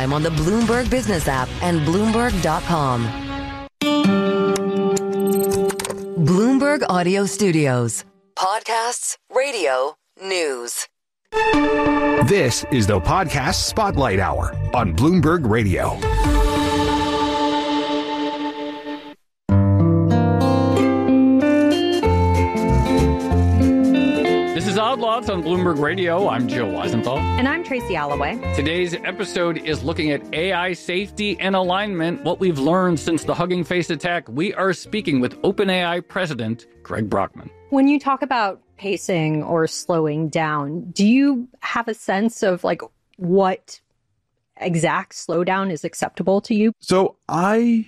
anytime on the Bloomberg Business app and Bloomberg.com. Bloomberg Audio Studios. Podcasts, radio, news. This is the Podcast Spotlight Hour on Bloomberg Radio. This is Odd Lots on Bloomberg Radio. I'm Joe Weisenthal. And I'm Tracy Alloway. Today's episode is looking at AI safety and alignment, what we've learned since the Hugging Face attack. We are speaking with OpenAI President Greg Brockman. When you talk about pacing or slowing down, do you have a sense of what exact slowdown is acceptable to you? So I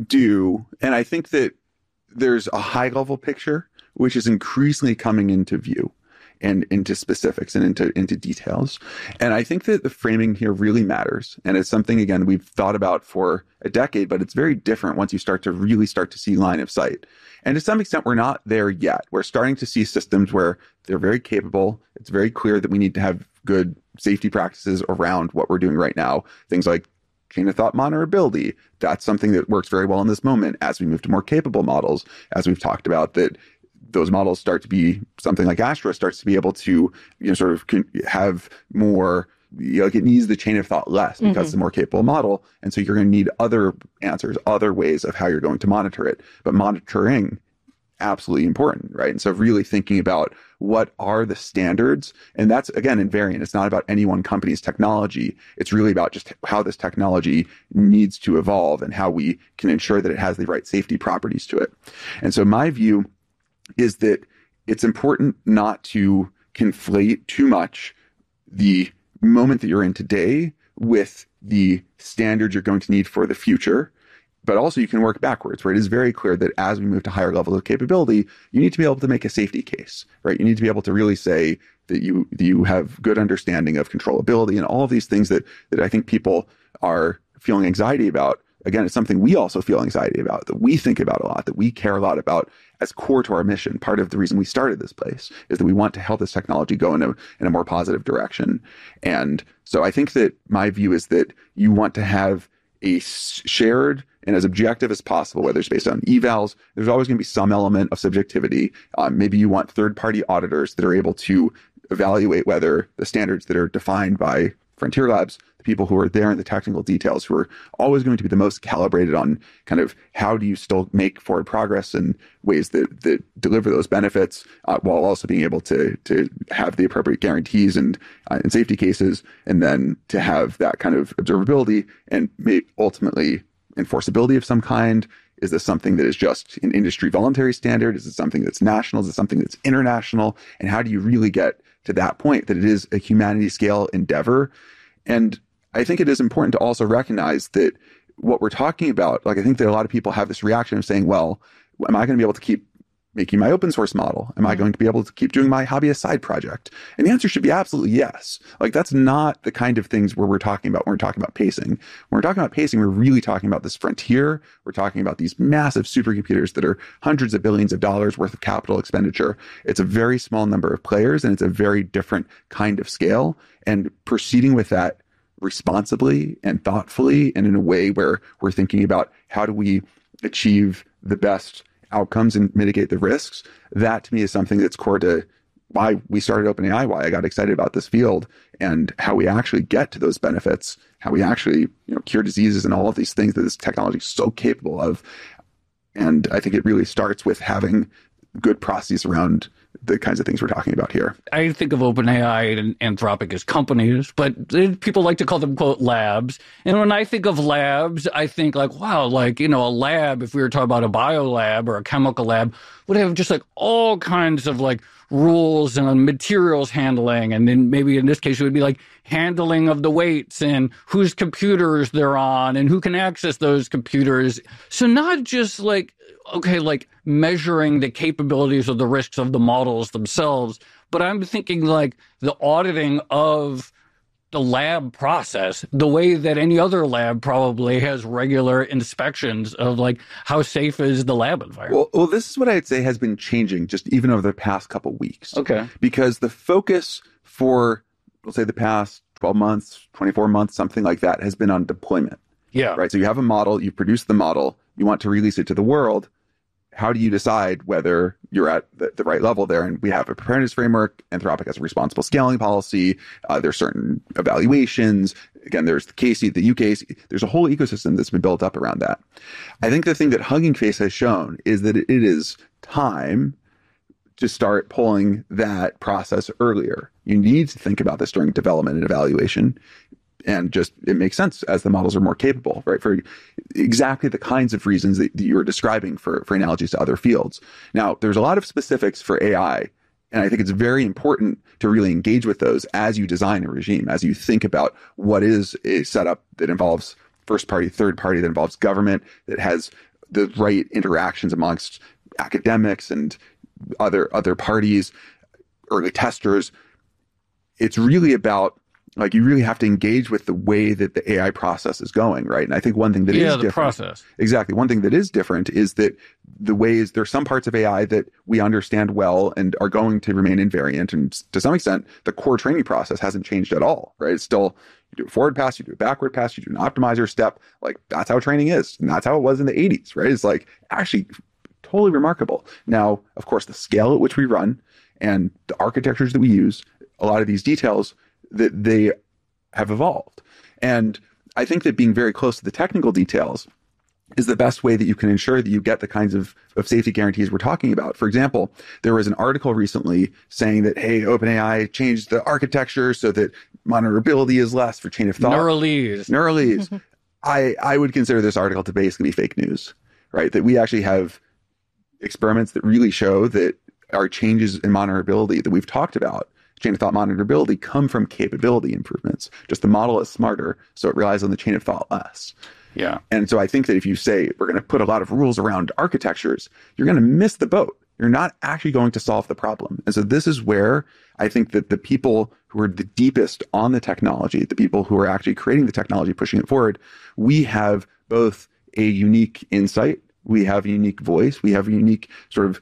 do, and I think that there's a high-level picture which is increasingly coming into view and into specifics and into details. And I think that the framing here really matters. And it's something, again, we've thought about for a decade, but it's very different once you start to see line of sight. And to some extent, we're not there yet. We're starting to see systems where they're very capable. It's very clear that we need to have good safety practices around what we're doing right now. Things like chain of thought monitorability. That's something that works very well in this moment. As we move to more capable models, as we've talked about, that those models start to be something like Astra starts to be able to, sort of have more, it needs the chain of thought less because it's a more capable model. And so you're going to need other answers, other ways of how you're going to monitor it. But monitoring, absolutely important, right? And so really thinking about what are the standards, and that's, again, invariant. It's not about any one company's technology. It's really about just how this technology needs to evolve and how we can ensure that it has the right safety properties to it. And so my view is that it's important not to conflate too much the moment that you're in today with the standards you're going to need for the future. But also you can work backwards, where it is very clear that as we move to higher levels of capability, you need to be able to make a safety case, right? You need to be able to really say that you have good understanding of controllability and all of these things that I think people are feeling anxiety about. Again, it's something we also feel anxiety about, that we think about a lot, that we care a lot about as core to our mission. Part of the reason we started this place is that we want to help this technology go in a more positive direction. And so I think that my view is that you want to have a shared and as objective as possible, whether it's based on evals. There's always going to be some element of subjectivity. Maybe you want third-party auditors that are able to evaluate whether the standards that are defined by Frontier Labs, the people who are there in the technical details, who are always going to be the most calibrated on kind of how do you still make forward progress in ways that deliver those benefits, while also being able to have the appropriate guarantees and safety cases, and then to have that kind of observability and ultimately enforceability of some kind. Is this something that is just an industry voluntary standard? Is it something that's national? Is it something that's international? And how do you really get to that point that it is a humanity scale endeavor? And I think it is important to also recognize that what we're talking about, I think that a lot of people have this reaction of saying, well, am I going to be able to keep making my open source model? Am I going to be able to keep doing my hobbyist side project? And the answer should be absolutely yes. That's not the kind of things where we're talking about when we're talking about pacing. When we're talking about pacing, we're really talking about this frontier. We're talking about these massive supercomputers that are hundreds of billions of dollars worth of capital expenditure. It's a very small number of players, and it's a very different kind of scale. And proceeding with that responsibly and thoughtfully and in a way where we're thinking about how do we achieve the best outcomes and mitigate the risks, that to me is something that's core to why we started OpenAI, why I got excited about this field, and how we actually get to those benefits, how we actually cure diseases and all of these things that this technology is so capable of. And I think it really starts with having good processes around the kinds of things we're talking about here. I think of OpenAI and Anthropic as companies, but people like to call them, quote, labs. And when I think of labs, I think wow, a lab, if we were talking about a bio lab or a chemical lab, would have just all kinds of rules and materials handling. And then maybe in this case, it would be handling of the weights and whose computers they're on and who can access those computers. So not just measuring the capabilities of the risks of the models themselves, but I'm thinking the auditing of the lab process, the way that any other lab probably has regular inspections of how safe is the lab environment. Well, this is what I'd say has been changing just even over the past couple weeks. Okay. Because the focus for, let's say, the past 12 months, 24 months, something like that, has been on deployment. Yeah. Right. So you have a model, you produce the model, you want to release it to the world. How do you decide whether you're at the right level there? And we have a preparedness framework. Anthropic has a responsible scaling policy. There's certain evaluations. Again, there's the KC, the UKC. There's a whole ecosystem that's been built up around that. I think the thing that Hugging Face has shown is that it is time to start pulling that process earlier. You need to think about this during development and evaluation. And just, it makes sense as the models are more capable, right? For exactly the kinds of reasons that you were describing for analogies to other fields. Now, there's a lot of specifics for AI, and I think it's very important to really engage with those as you design a regime, as you think about what is a setup that involves first party, third party, that involves government, that has the right interactions amongst academics and other parties, early testers. It's really about, like, you really have to engage with the way that the AI process is going, right? And I think one thing that is different. Yeah, the process. Exactly. One thing that is different is that the ways, there's some parts of AI that we understand well and are going to remain invariant. And to some extent, the core training process hasn't changed at all, right? It's still, you do a forward pass, you do a backward pass, you do an optimizer step. Like, that's how training is. And that's how it was in the 80s, right? It's like actually totally remarkable. Now, of course, the scale at which we run and the architectures that we use, a lot of these details, that they have evolved. And I think that being very close to the technical details is the best way that you can ensure that you get the kinds of safety guarantees we're talking about. For example, there was an article recently saying that, hey, OpenAI changed the architecture so that monitorability is less for chain of thought. Neuralese. I would consider this article to basically be fake news, right? That we actually have experiments that really show that our changes in monitorability that we've talked about, chain of thought monitorability, come from capability improvements. Just the model is smarter, so it relies on the chain of thought less. Yeah. And so I think that if you say we're going to put a lot of rules around architectures, you're going to miss the boat. You're not actually going to solve the problem. And so this is where I think that the people who are the deepest on the technology, the people who are actually creating the technology, pushing it forward, we have both a unique insight, we have a unique voice, we have a unique sort of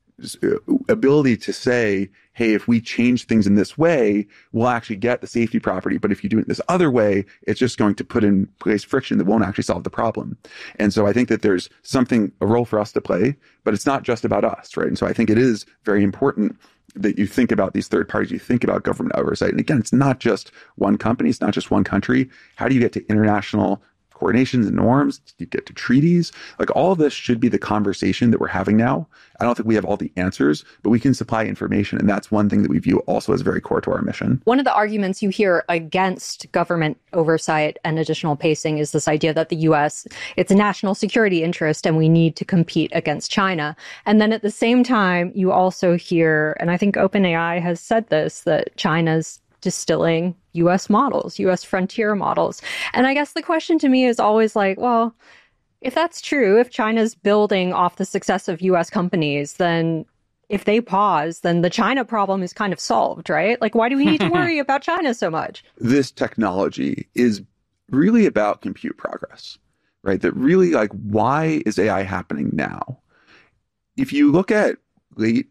ability to say, hey, if we change things in this way, we'll actually get the safety property. But if you do it this other way, it's just going to put in place friction that won't actually solve the problem. And so I think that there's a role for us to play, but it's not just about us, right? And so I think it is very important that you think about these third parties, you think about government oversight. And again, it's not just one company, it's not just one country. How do you get to international coordinations and norms? You get to treaties. Like, all of this should be the conversation that we're having now. I don't think we have all the answers, but we can supply information. And that's one thing that we view also as very core to our mission. One of the arguments you hear against government oversight and additional pacing is this idea that the U.S., it's a national security interest and we need to compete against China. And then at the same time, you also hear, and I think OpenAI has said this, that China's distilling U.S. models, U.S. frontier models. And I guess the question to me is always like, well, if that's true, if China's building off the success of U.S. companies, then if they pause, then the China problem is kind of solved, right? Like, why do we need to worry about China so much? This technology is really about compute progress, right? That really, like, why is AI happening now? If you look at late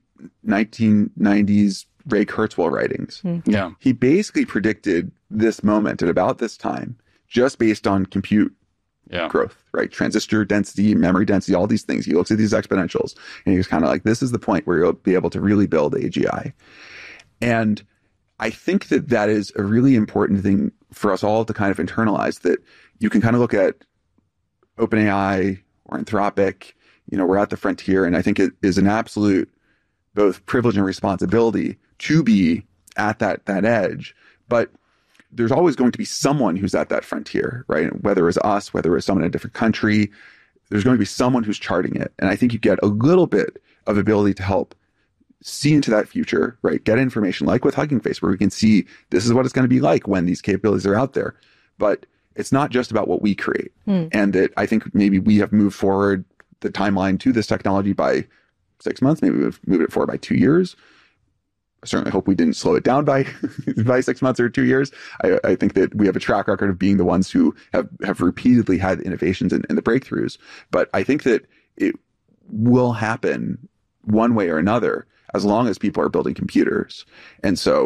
1990s Ray Kurzweil writings, he basically predicted this moment at about this time just based on compute growth, right? Transistor density, memory density, all these things. He looks at these exponentials and he was kind of like, this is the point where you'll be able to really build AGI. And I think that that is a really important thing for us all to kind of internalize, that you can kind of look at OpenAI or Anthropic, you know, we're at the frontier. And I think it is an absolute both privilege and responsibility to be at that edge. But there's always going to be someone who's at that frontier, right? Whether it's us, whether it's someone in a different country, there's going to be someone who's charting it. And I think you get a little bit of ability to help see into that future, right? Get information like with Hugging Face, where we can see this is what it's going to be like when these capabilities are out there. But it's not just about what we create. And that I think maybe we have moved forward the timeline to this technology by 6 months. Maybe we've moved it forward by 2 years. I certainly hope we didn't slow it down by 6 months or 2 years. I think that we have a track record of being the ones who have repeatedly had innovations and the breakthroughs. But I think that it will happen one way or another as long as people are building computers. And so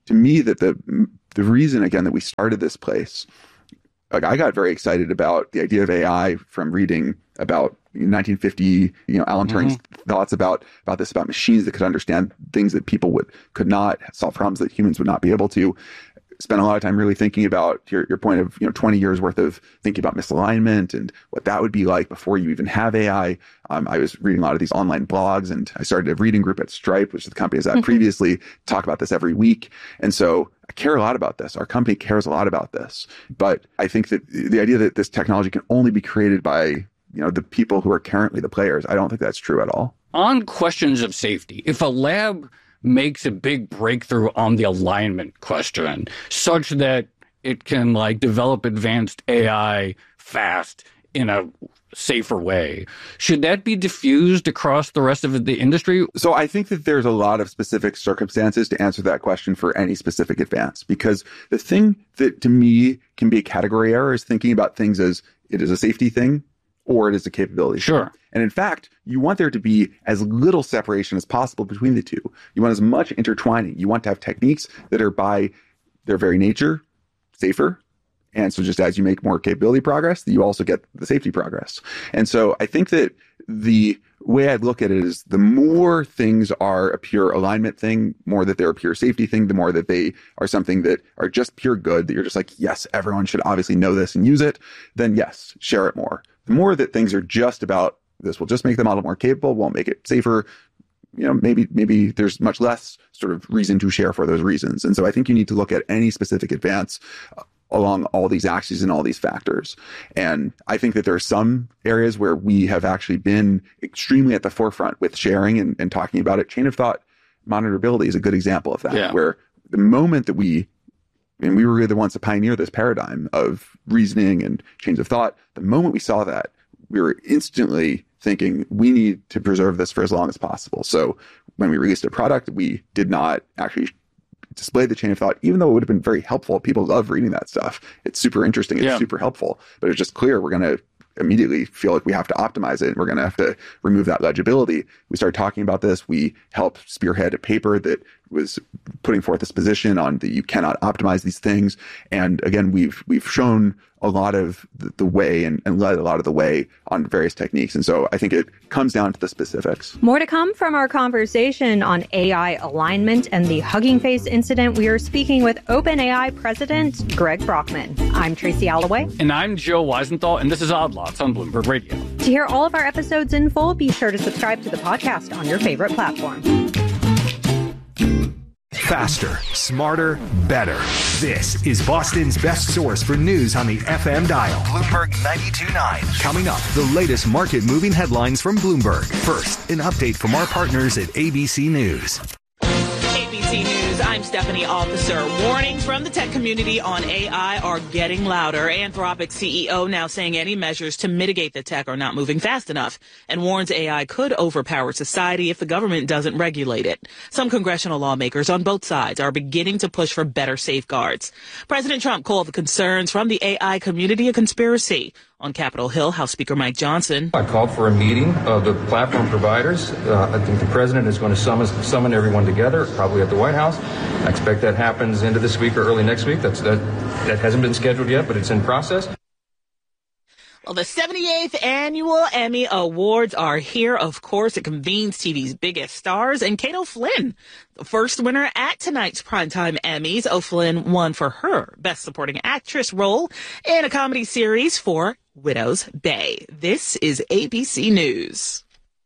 to me that the reason, again, that we started this place, like I got very excited about the idea of AI from reading about 1950, Alan Turing's thoughts about machines that could understand things that people could not, solve problems that humans would not be able to. Spent a lot of time really thinking about your point of 20 years worth of thinking about misalignment and what that would be like before you even have AI. I was reading a lot of these online blogs, and I started a reading group at Stripe, which is the company I was at previously, talk about this every week. And so I care a lot about this. Our company cares a lot about this. But I think that the idea that this technology can only be created by the people who are currently the players, I don't think that's true at all. On questions of safety, if a lab makes a big breakthrough on the alignment question such that it can develop advanced AI fast in a safer way, should that be diffused across the rest of the industry? So I think that there's a lot of specific circumstances to answer that question for any specific advance, because the thing that to me can be a category error is thinking about things as it is a safety thing or it is a capability. Sure. And in fact, you want there to be as little separation as possible between the two. You want as much intertwining. You want to have techniques that are by their very nature safer. And so just as you make more capability progress, you also get the safety progress. And so I think that the way I'd look at it is the more things are a pure alignment thing, more that they're a pure safety thing, the more that they are something that are just pure good, that you're just like, yes, everyone should obviously know this and use it, then yes, share it more. The more that things are just about this will just make the model more capable, won't make it safer, maybe there's much less sort of reason to share for those reasons. And so I think you need to look at any specific advance along all these axes and all these factors. And I think that there are some areas where we have actually been extremely at the forefront with sharing and talking about it. Chain of thought monitorability is a good example of that, where the moment that we were really the ones to pioneer this paradigm of reasoning and chains of thought, the moment we saw that, we were instantly thinking we need to preserve this for as long as possible. So when we released a product, we did not actually display the chain of thought, even though it would have been very helpful. People love reading that stuff. It's super interesting. It's super helpful. But it's just clear we're going to immediately feel like we have to optimize it. And we're going to have to remove that legibility. We started talking about this. We helped spearhead a paper that was putting forth this position on that you cannot optimize these things. And again, we've shown a lot of the way and led a lot of the way on various techniques. And so I think it comes down to the specifics. More to come from our conversation on AI alignment and the Hugging Face incident. We are speaking with OpenAI President Greg Brockman. I'm Tracy Alloway. And I'm Joe Weisenthal, and this is Odd Lots on Bloomberg Radio. To hear all of our episodes in full, be sure to subscribe to the podcast on your favorite platform. Faster, smarter, better. This is Boston's best source for news on the FM dial. Bloomberg 92.9. Coming up, the latest market-moving headlines from Bloomberg. First, an update from our partners at ABC News. ABC News, I'm Stephanie Officer. Warnings from the tech community on AI are getting louder. Anthropic CEO now saying any measures to mitigate the tech are not moving fast enough and warns AI could overpower society if the government doesn't regulate it. Some congressional lawmakers on both sides are beginning to push for better safeguards. President Trump called the concerns from the AI community a conspiracy. On Capitol Hill, House Speaker Mike Johnson. I called for a meeting of the platform providers. I think the president is going to summon everyone together, probably at the White House. I expect that happens into this week or early next week. That hasn't been scheduled yet, but it's in process. Well, the 78th Annual Emmy Awards are here. Of course, it convenes TV's biggest stars, and Kate O'Flynn, the first winner at tonight's Primetime Emmys. O'Flynn won for her Best Supporting Actress role in a comedy series for Widow's Bay. This is ABC News.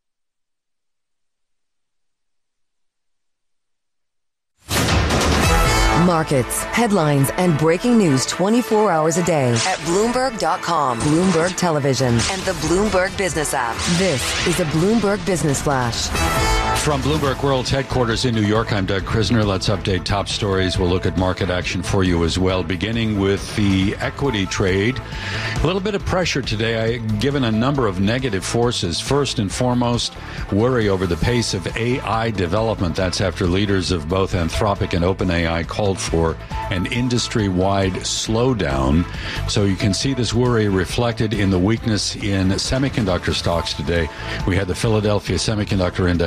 Markets, headlines, and breaking news 24 hours a day at Bloomberg.com, Bloomberg Television, and the Bloomberg Business app. This is a Bloomberg Business Flash. From Bloomberg World's headquarters in New York, I'm Doug Krisner. Let's update top stories. We'll look at market action for you as well, beginning with the equity trade. A little bit of pressure today, given a number of negative forces. First and foremost, worry over the pace of AI development. That's after leaders of both Anthropic and OpenAI called for an industry-wide slowdown. So you can see this worry reflected in the weakness in semiconductor stocks today. We had the Philadelphia Semiconductor Index down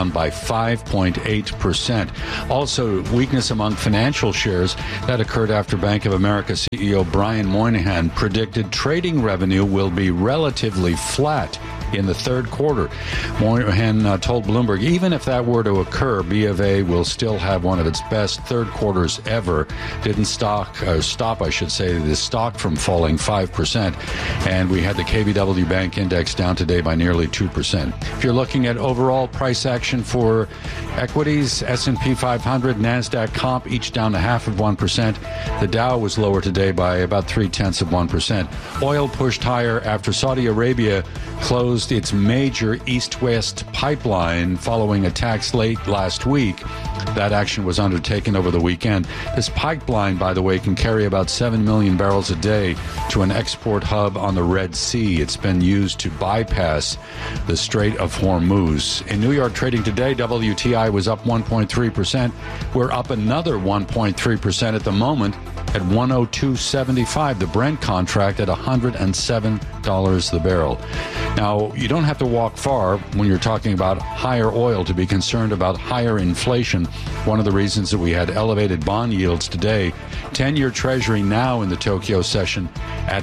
down by 5.8%. Also, weakness among financial shares that occurred after Bank of America CEO Brian Moynihan predicted trading revenue will be relatively flat in the third quarter. Moynihan told Bloomberg, even if that were to occur, B of A will still have one of its best third quarters ever. Didn't stop, the stock from falling 5%. And we had the KBW Bank Index down today by nearly 2%. If you're looking at overall price action for equities, S&P 500, NASDAQ comp, each down 0.5%. The Dow was lower today by about 0.3%. Oil pushed higher after Saudi Arabia closed its major east-west pipeline following attacks late last week. That action was undertaken over the weekend. This pipeline, by the way, can carry about 7 million barrels a day to an export hub on the Red Sea. It's been used to bypass the Strait of Hormuz. In New York trading today, WTI was up 1.3%. We're up another 1.3% at the moment at 102.75. The Brent contract at $107 the barrel. Now, you don't have to walk far when you're talking about higher oil to be concerned about higher inflation. One of the reasons that we had elevated bond yields today, 10-year Treasury now in the Tokyo session at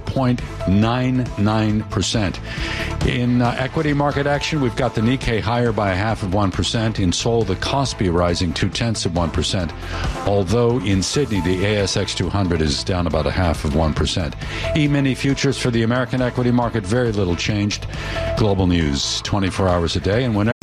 4.99%. In equity market action, we've got the Nikkei higher by 0.5%. In Seoul, the Kospi rising 0.2%. Although in Sydney, the ASX 200 is down about 0.5%. E-mini futures for the American equity market, very little changed. Global news, 24 hours a day, and whenever